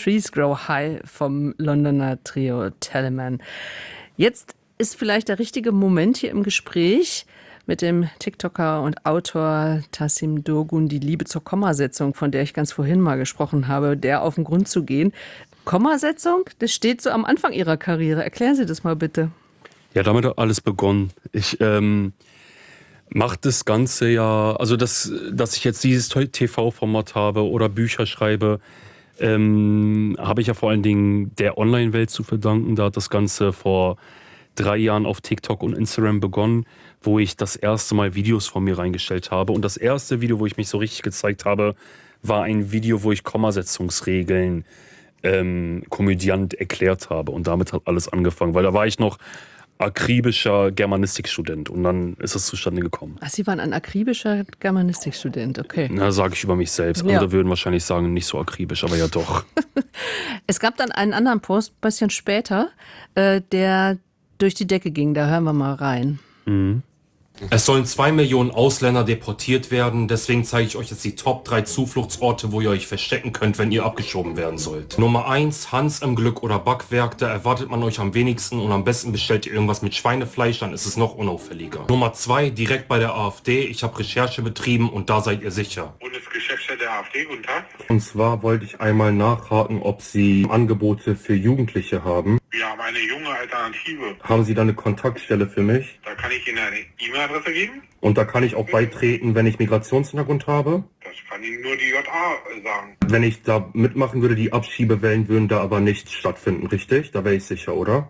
Trees Grow High vom Londoner Trio Telemann. Jetzt ist vielleicht der richtige Moment hier im Gespräch mit dem TikToker und Autor Tasim Durgun, die Liebe zur Kommasetzung, von der ich ganz vorhin mal gesprochen habe, der auf den Grund zu gehen. Kommasetzung, das steht so am Anfang Ihrer Karriere. Erklären Sie das mal bitte. Ja, damit hat alles begonnen. Ich mache das Ganze ja, also dass ich jetzt dieses TV-Format habe oder Bücher schreibe, habe ich ja vor allen Dingen der Online-Welt zu verdanken. Da hat das Ganze vor 3 Jahren auf TikTok und Instagram begonnen, wo ich das erste Mal Videos von mir reingestellt habe. Und das erste Video, wo ich mich so richtig gezeigt habe, war ein Video, wo ich Kommasetzungsregeln komödiant erklärt habe. Und damit hat alles angefangen, weil da war ich noch akribischer Germanistikstudent und dann ist es zustande gekommen. Ach, Sie waren ein akribischer Germanistikstudent, okay. Na, sage ich über mich selbst. Ja. Andere würden wahrscheinlich sagen, nicht so akribisch, aber ja doch. Es gab dann einen anderen Post, ein bisschen später, der durch die Decke ging. Da hören wir mal rein. Es sollen 2 Millionen Ausländer deportiert werden, deswegen zeige ich euch jetzt die Top 3 Zufluchtsorte, wo ihr euch verstecken könnt, wenn ihr abgeschoben werden sollt. Nummer 1, Hans im Glück oder Backwerk, da erwartet man euch am wenigsten und am besten bestellt ihr irgendwas mit Schweinefleisch, dann ist es noch unauffälliger. Nummer 2, direkt bei der AfD, ich habe Recherche betrieben und da seid ihr sicher. Bundesgeschäftsstelle der AfD, guten Tag. Und zwar wollte ich einmal nachhaken, ob Sie Angebote für Jugendliche haben. Wir haben eine junge Alternative. Haben Sie da eine Kontaktstelle für mich? Da kann ich Ihnen eine E-Mail-Adresse geben. Und da kann ich auch beitreten, wenn ich Migrationshintergrund habe? Das kann Ihnen nur die JA sagen. Wenn ich da mitmachen würde, die Abschiebewellen würden da aber nicht stattfinden, richtig? Da wäre ich sicher, oder?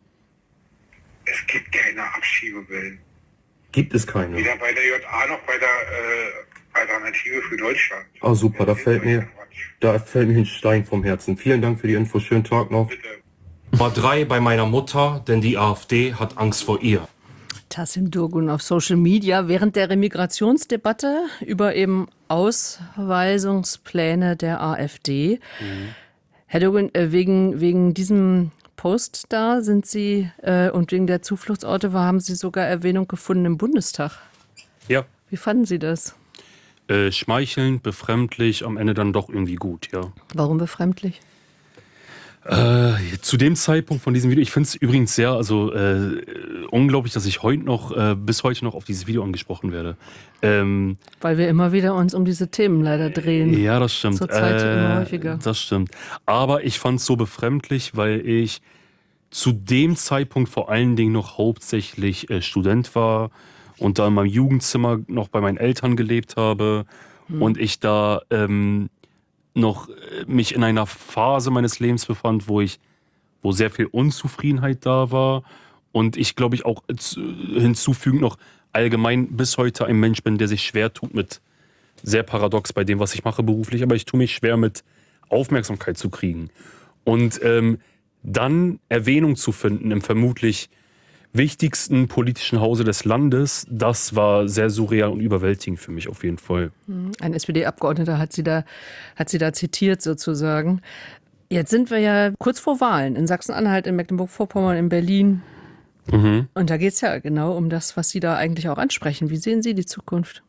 Es gibt keine Abschiebewellen. Gibt es keine? Weder bei der JA noch bei der Alternative für Deutschland. Ah, super, da fällt mir ein Stein vom Herzen. Vielen Dank für die Info, schönen Tag noch. Bitte. Nummer 3 bei meiner Mutter, denn die AfD hat Angst vor ihr. Tasim Durgun auf Social Media während der Remigrationsdebatte über eben Ausweisungspläne der AfD. Herr Durgun, wegen diesem Post da sind Sie und wegen der Zufluchtsorte haben Sie sogar Erwähnung gefunden im Bundestag. Ja. Wie fanden Sie das? Schmeichelnd, befremdlich, am Ende dann doch irgendwie gut, ja. Warum befremdlich? Zu dem Zeitpunkt von diesem Video, ich finde es übrigens sehr, unglaublich, dass ich bis heute noch auf dieses Video angesprochen werde. Weil wir immer wieder uns um diese Themen leider drehen. Ja, das stimmt. Zurzeit immer häufiger. Das stimmt. Aber ich fand es so befremdlich, weil ich zu dem Zeitpunkt vor allen Dingen noch hauptsächlich Student war und da in meinem Jugendzimmer noch bei meinen Eltern gelebt habe und ich da noch mich in einer Phase meines Lebens befand, wo sehr viel Unzufriedenheit da war und ich glaube ich auch hinzufügend noch allgemein bis heute ein Mensch bin, der sich schwer tut mit, sehr paradox bei dem, was ich mache beruflich, aber ich tue mich schwer mit Aufmerksamkeit zu kriegen und dann Erwähnung zu finden im vermutlich wichtigsten politischen Hause des Landes, das war sehr surreal und überwältigend für mich auf jeden Fall. Ein SPD-Abgeordneter hat sie da zitiert sozusagen. Jetzt sind wir ja kurz vor Wahlen in Sachsen-Anhalt, in Mecklenburg-Vorpommern, in Berlin. Und da geht es ja genau um das, was Sie da eigentlich auch ansprechen. Wie sehen Sie die Zukunft?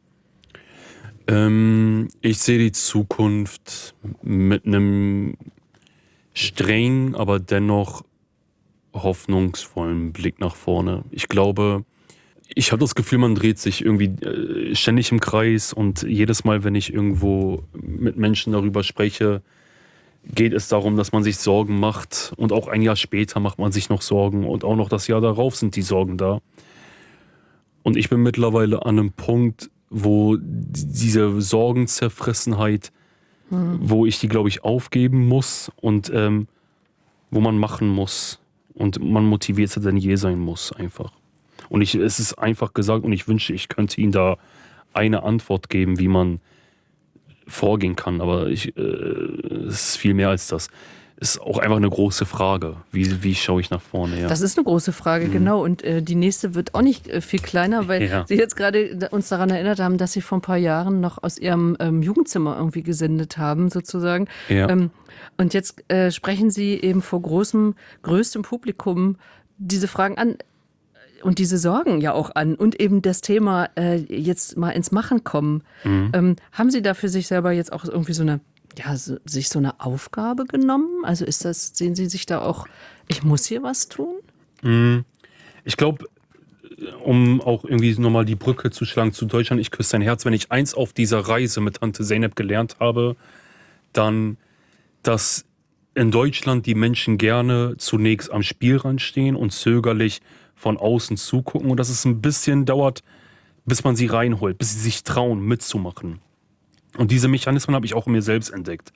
Ich sehe die Zukunft mit einem strengen, aber dennoch hoffnungsvollen Blick nach vorne. Ich glaube, ich habe das Gefühl, man dreht sich irgendwie ständig im Kreis und jedes Mal, wenn ich irgendwo mit Menschen darüber spreche, geht es darum, dass man sich Sorgen macht und auch ein Jahr später macht man sich noch Sorgen und auch noch das Jahr darauf sind die Sorgen da. Und ich bin mittlerweile an einem Punkt, wo diese Sorgenzerfressenheit, wo ich die, glaube ich, aufgeben muss und wo man machen muss. Und man motivierter denn je sein muss, einfach. Und es ist einfach gesagt und ich wünsche, ich könnte Ihnen da eine Antwort geben, wie man vorgehen kann. Aber es ist viel mehr als das. Es ist auch einfach eine große Frage. Wie schaue ich nach vorne? Ja. Das ist eine große Frage, genau. Und die nächste wird auch nicht viel kleiner, weil Sie jetzt gerade uns daran erinnert haben, dass Sie vor ein paar Jahren noch aus Ihrem Jugendzimmer irgendwie gesendet haben, sozusagen. Ja. Und jetzt sprechen Sie eben vor größtem Publikum diese Fragen an und diese Sorgen ja auch an und eben das Thema jetzt mal ins Machen kommen. Haben Sie da für sich selber jetzt auch irgendwie so eine ja, sich so eine Aufgabe genommen? Also sehen Sie sich da auch, ich muss hier was tun? Ich glaube, um auch irgendwie nochmal die Brücke zu schlagen zu Deutschland, ich küsse dein Herz, wenn ich eins auf dieser Reise mit Tante Zeynep gelernt habe, dann, dass in Deutschland die Menschen gerne zunächst am Spielrand stehen und zögerlich von außen zugucken und dass es ein bisschen dauert, bis man sie reinholt, bis sie sich trauen, mitzumachen. Und diese Mechanismen habe ich auch in mir selbst entdeckt.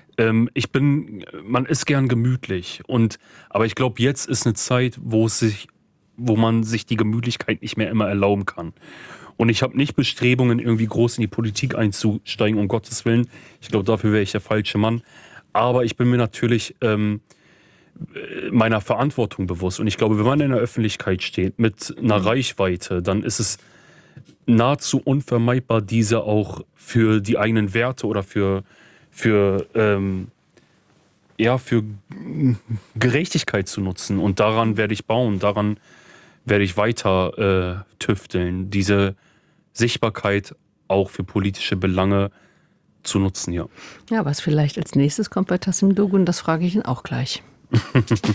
Man ist gern gemütlich aber ich glaube, jetzt ist eine Zeit, wo man sich die Gemütlichkeit nicht mehr immer erlauben kann. Und ich habe nicht Bestrebungen, irgendwie groß in die Politik einzusteigen, um Gottes Willen. Ich glaube, dafür wäre ich der falsche Mann. Aber ich bin mir natürlich meiner Verantwortung bewusst. Und ich glaube, wenn man in der Öffentlichkeit steht mit einer Reichweite, dann ist es nahezu unvermeidbar, diese auch für die eigenen Werte oder für Gerechtigkeit zu nutzen. Und daran werde ich bauen, daran werde ich weiter tüfteln, diese Sichtbarkeit auch für politische Belange zu nutzen, ja. Ja, was vielleicht als nächstes kommt bei Tassim Dogun, das frage ich ihn auch gleich.